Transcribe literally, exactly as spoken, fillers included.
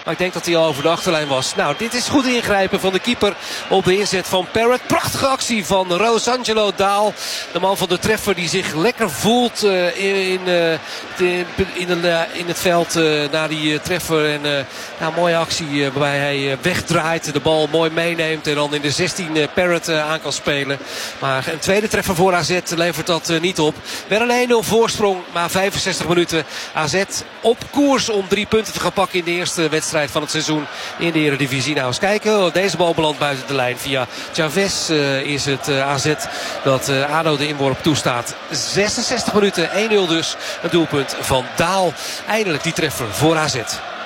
Maar ik denk dat hij al over de achterlijn was. Nou, dit is goed ingrijpen van de keeper op de inzet van Parrott. Prachtige actie van Rosangelo Daal. De man van de treffer die zich lekker voelt uh, in, uh, de, in, een, uh, in het veld uh, naar die uh, treffer. En uh, nou, mooie actie uh, waarbij hij uh, wegdraait. De bal mooi meeneemt en dan in de zestien uh, Parrott uh, aan kan spelen. Maar een tweede treffer voor A Z levert dat uh, niet op. Wel een één nul voorsprong, maar vijfenzestig minuten. A Z op koers om drie punten te gaan pakken in de eerste wedstrijd van het seizoen in de Eredivisie. Nou, eens kijken. Deze bal belandt buiten de lijn. Via Chavez uh, is het uh, A Z dat uh, ADO de inworp toestaat. zesenzestig minuten, één nul dus. Een doelpunt van Daal. Eindelijk die treffer voor A Z.